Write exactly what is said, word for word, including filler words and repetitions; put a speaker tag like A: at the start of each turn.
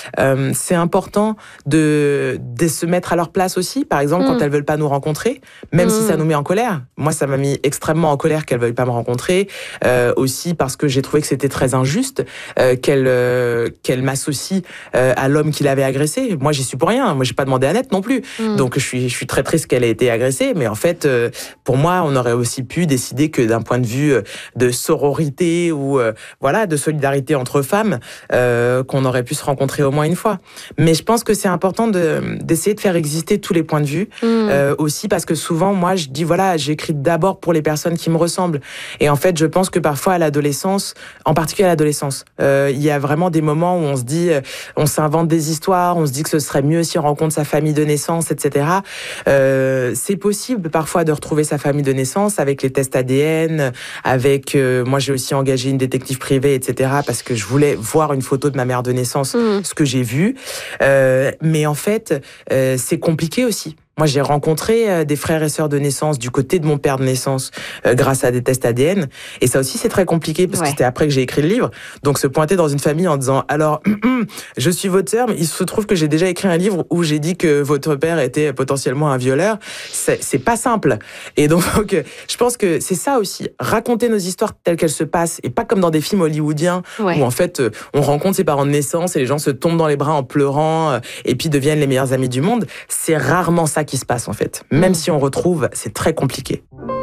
A: euh, c'est important de, de se mettre à leur place aussi. Par exemple, mmh. quand elles veulent pas nous rencontrer, même mmh. si ça nous met en colère. Moi, ça m'a mis extrêmement en colère qu'elles veuillent pas me rencontrer. Euh, aussi parce que j'ai trouvé que c'était très injuste euh, qu'elle euh, qu'elle m'associe euh, à l'homme qui l'avait agressée. Moi, j'y suis pour rien. Moi, j'ai pas demandé à Annette non plus. Mmh. Donc, je suis je suis très triste qu'elle ait été agressée. Mais en fait, euh, pour moi, on aurait aussi pu décider que d'un point de vue de sororité ou euh, voilà de solidarité entre femmes, euh, qu'on aurait pu se rencontrer au moins une fois. Mais je pense que c'est important de d'essayer de faire exister tous les points de vue. Mmh. Euh, aussi parce que souvent, moi, je dis voilà, j'écris d'abord pour les personnes qui me ressemblent. Et en fait, je pense que parfois à l'adolescence, en particulier à l'adolescence, euh, il y a vraiment des moments où on se dit, on s'invente des histoires, on se dit que ce serait mieux si on rencontre sa famille de naissance, et cetera. Euh, c'est possible parfois de retrouver sa famille de naissance avec les tests A D N, avec euh, moi j'ai aussi engagé une détective privée, et cetera. Parce que je voulais voir une photo de ma mère de naissance, mmh. ce que j'ai vu. Euh, mais en fait, euh, c'est compliqué aussi. Moi, j'ai rencontré euh, des frères et sœurs de naissance du côté de mon père de naissance euh, grâce à des tests A D N. Et ça aussi, c'est très compliqué parce ouais. que c'était après que j'ai écrit le livre. Donc, se pointer dans une famille en disant « Alors, je suis votre sœur, mais il se trouve que j'ai déjà écrit un livre où j'ai dit que votre père était potentiellement un violeur. » C'est, c'est pas simple. Et donc, je pense que c'est ça aussi. Raconter nos histoires telles qu'elles se passent et pas comme dans des films hollywoodiens ouais. où en fait, on rencontre ses parents de naissance et les gens se tombent dans les bras en pleurant et puis deviennent les meilleurs amis du monde. C'est rarement ça qui se passe en fait. Même mmh. si on retrouve, c'est très compliqué.